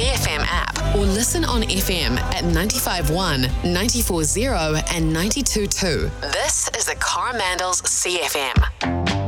CFM app or listen on FM at 95.1, 94.0 and 92.2. This is the Coromandels CFM.